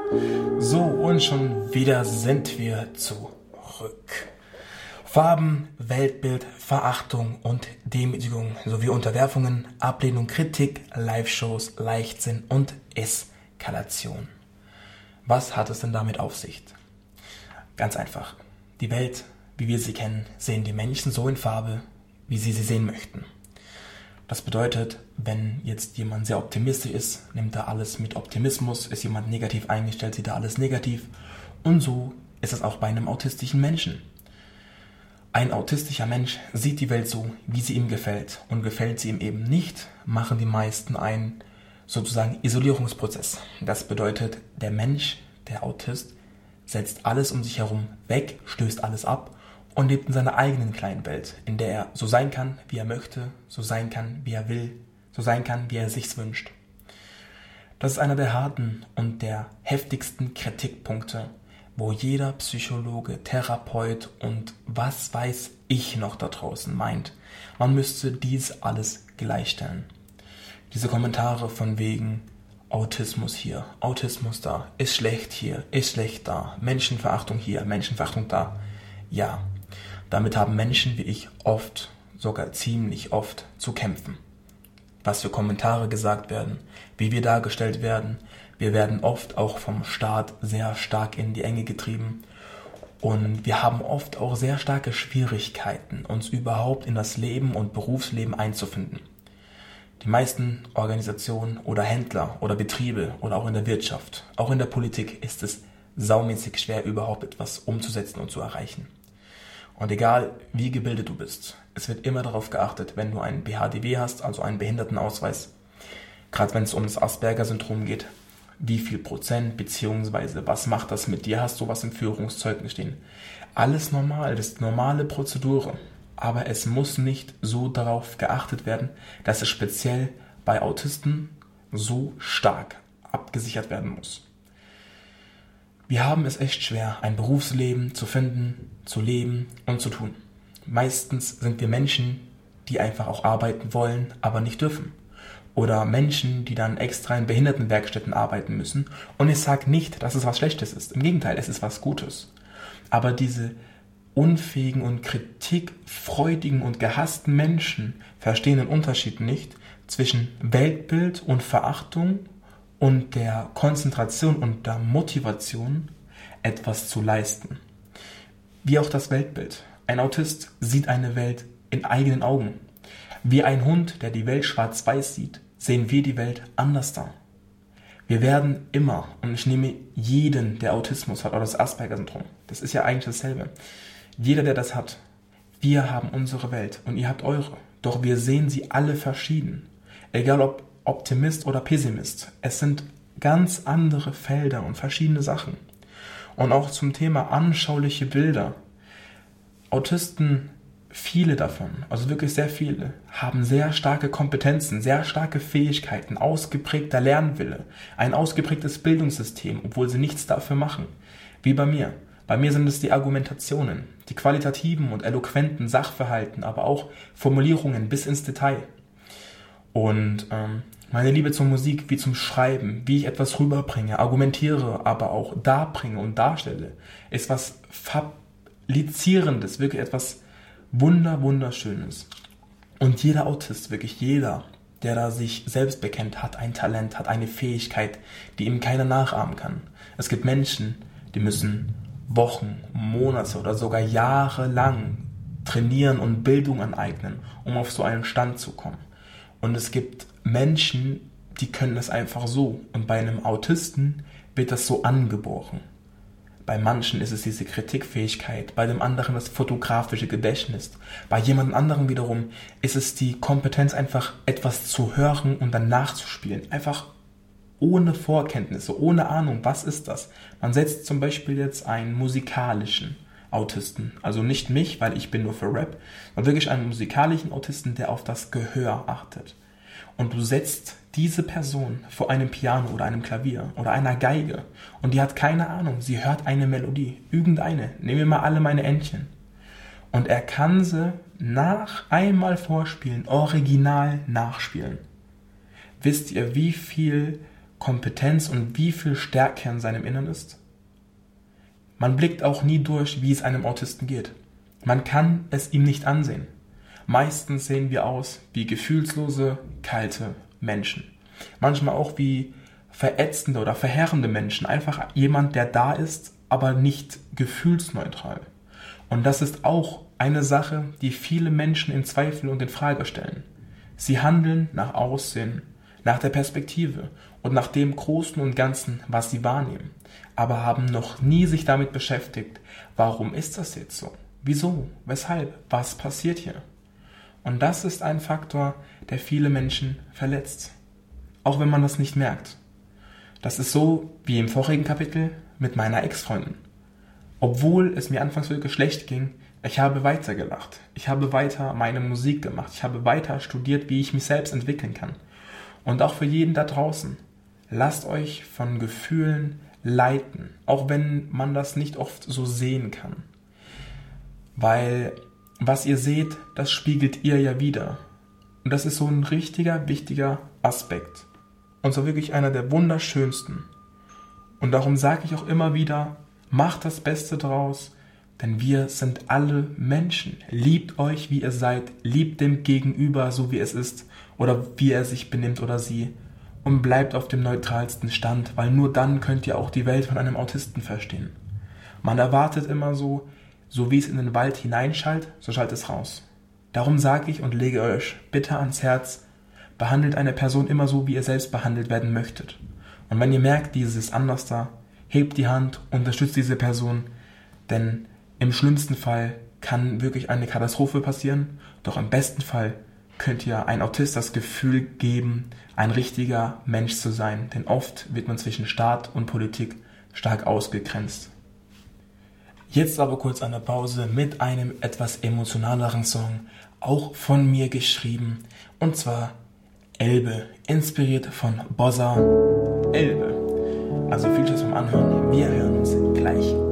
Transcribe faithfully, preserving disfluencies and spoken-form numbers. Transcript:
So, und schon wieder sind wir zurück. Farben, Weltbild, Verachtung und Demütigung sowie Unterwerfungen, Ablehnung, Kritik, Live-Shows, Leichtsinn und Eskalation. Was hat es denn damit auf sich? Ganz einfach. Die Welt, wie wir sie kennen, sehen die Menschen so in Farbe, wie sie sie sehen möchten. Das bedeutet, wenn jetzt jemand sehr optimistisch ist, nimmt er alles mit Optimismus, ist jemand negativ eingestellt, sieht er alles negativ. Und so ist es auch bei einem autistischen Menschen. Ein autistischer Mensch sieht die Welt so, wie sie ihm gefällt. Und gefällt sie ihm eben nicht, machen die meisten einen sozusagen Isolierungsprozess. Das bedeutet, der Mensch, der Autist, setzt alles um sich herum weg, stößt alles ab und lebt in seiner eigenen kleinen Welt, in der er so sein kann, wie er möchte, so sein kann, wie er will, so sein kann, wie er sich's wünscht. Das ist einer der harten und der heftigsten Kritikpunkte, wo jeder Psychologe, Therapeut und was weiß ich noch da draußen meint, man müsste dies alles gleichstellen. Diese Kommentare von wegen Autismus hier, Autismus da, ist schlecht hier, ist schlecht da, Menschenverachtung hier, Menschenverachtung da. Ja, damit haben Menschen wie ich oft, sogar ziemlich oft zu kämpfen. Was für Kommentare gesagt werden, wie wir dargestellt werden. Wir werden oft auch vom Staat sehr stark in die Enge getrieben. Und wir haben oft auch sehr starke Schwierigkeiten, uns überhaupt in das Leben und Berufsleben einzufinden. Die meisten Organisationen oder Händler oder Betriebe oder auch in der Wirtschaft, auch in der Politik ist es saumäßig schwer, überhaupt etwas umzusetzen und zu erreichen. Und egal, wie gebildet du bist, es wird immer darauf geachtet, wenn du einen B H D W hast, also einen Behindertenausweis, gerade wenn es um das Asperger-Syndrom geht, wie viel Prozent, beziehungsweise was macht das mit dir, hast du was im Führungszeugnis stehen. Alles normal, das ist normale Prozedur, aber es muss nicht so darauf geachtet werden, dass es speziell bei Autisten so stark abgesichert werden muss. Wir haben es echt schwer, ein Berufsleben zu finden, zu leben und zu tun. Meistens sind wir Menschen, die einfach auch arbeiten wollen, aber nicht dürfen. Oder Menschen, die dann extra in Behindertenwerkstätten arbeiten müssen. Und ich sage nicht, dass es was Schlechtes ist. Im Gegenteil, es ist was Gutes. Aber diese unfähigen und kritikfreudigen und gehassten Menschen verstehen den Unterschied nicht zwischen Weltbild und Verachtung und der Konzentration und der Motivation, etwas zu leisten. Wie auch das Weltbild. Ein Autist sieht eine Welt in eigenen Augen. Wie ein Hund, der die Welt schwarz-weiß sieht, sehen wir die Welt anders da. Wir werden immer, und ich nehme jeden, der Autismus hat oder das Asperger-Syndrom, das ist ja eigentlich dasselbe. Jeder, der das hat, wir haben unsere Welt und ihr habt eure. Doch wir sehen sie alle verschieden. Egal ob Optimist oder Pessimist. Es sind ganz andere Felder und verschiedene Sachen. Und auch zum Thema anschauliche Bilder. Autisten, viele davon, also wirklich sehr viele, haben sehr starke Kompetenzen, sehr starke Fähigkeiten, ausgeprägter Lernwille, ein ausgeprägtes Bildungssystem, obwohl sie nichts dafür machen. Wie bei mir. Bei mir sind es die Argumentationen, die qualitativen und eloquenten Sachverhalten, aber auch Formulierungen bis ins Detail. Und ähm, meine Liebe zur Musik, wie zum Schreiben, wie ich etwas rüberbringe, argumentiere, aber auch darbringe und darstelle, ist was Fablizierendes, wirklich etwas Wunder, Wunderschönes. Und jeder Autist, wirklich jeder, der da sich selbst bekennt, hat ein Talent, hat eine Fähigkeit, die ihm keiner nachahmen kann. Es gibt Menschen, die müssen Wochen, Monate oder sogar Jahre lang trainieren und Bildung aneignen, um auf so einen Stand zu kommen. Und es gibt Menschen, die können das einfach so. Und bei einem Autisten wird das so angeboren. Bei manchen ist es diese Kritikfähigkeit, bei dem anderen das fotografische Gedächtnis. Bei jemand anderem wiederum ist es die Kompetenz, einfach etwas zu hören und dann nachzuspielen. Einfach ohne Vorkenntnisse, ohne Ahnung, was ist das? Man setzt zum Beispiel jetzt einen musikalischen Autisten, also nicht mich, weil ich bin nur für Rap, sondern wirklich einen musikalischen Autisten, der auf das Gehör achtet. Und du setzt diese Person vor einem Piano oder einem Klavier oder einer Geige und die hat keine Ahnung, sie hört eine Melodie, irgendeine, nehmen wir mal alle meine Entchen. Und er kann sie nach einmal vorspielen, original nachspielen. Wisst ihr, wie viel Kompetenz und wie viel Stärke in seinem Innern ist? Man blickt auch nie durch, wie es einem Autisten geht. Man kann es ihm nicht ansehen. Meistens sehen wir aus wie gefühlslose, kalte Menschen. Manchmal auch wie verätzende oder verheerende Menschen. Einfach jemand, der da ist, aber nicht gefühlsneutral. Und das ist auch eine Sache, die viele Menschen in Zweifel und in Frage stellen. Sie handeln nach Aussehen, nach der Perspektive und nach dem Großen und Ganzen, was sie wahrnehmen, aber haben noch nie sich damit beschäftigt, warum ist das jetzt so? Wieso? Weshalb? Was passiert hier? Und das ist ein Faktor, der viele Menschen verletzt, auch wenn man das nicht merkt. Das ist so wie im vorigen Kapitel mit meiner Ex-Freundin. Obwohl es mir anfangs wirklich schlecht ging, ich habe weitergelacht. Ich habe weiter meine Musik gemacht. Ich habe weiter studiert, wie ich mich selbst entwickeln kann. Und auch für jeden da draußen, lasst euch von Gefühlen leiten, auch wenn man das nicht oft so sehen kann. Weil was ihr seht, das spiegelt ihr ja wieder. Und das ist so ein richtiger, wichtiger Aspekt. Und so wirklich einer der wunderschönsten. Und darum sage ich auch immer wieder, macht das Beste draus, denn wir sind alle Menschen. Liebt euch, wie ihr seid, liebt dem Gegenüber, so wie es ist, oder wie er sich benimmt oder sie, und bleibt auf dem neutralsten Stand, weil nur dann könnt ihr auch die Welt von einem Autisten verstehen. Man erwartet immer so, so wie es in den Wald hineinschallt, so schallt es raus. Darum sage ich und lege euch bitte ans Herz, behandelt eine Person immer so, wie ihr selbst behandelt werden möchtet. Und wenn ihr merkt, dieses ist anders da, hebt die Hand, unterstützt diese Person, denn im schlimmsten Fall kann wirklich eine Katastrophe passieren, doch im besten Fall könnt ihr ein Autist das Gefühl geben, ein richtiger Mensch zu sein, denn oft wird man zwischen Staat und Politik stark ausgegrenzt. Jetzt aber kurz eine Pause mit einem etwas emotionaleren Song, auch von mir geschrieben, und zwar Elbe, inspiriert von Bossa Elbe. Also viel Spaß beim Anhören, wir hören uns gleich.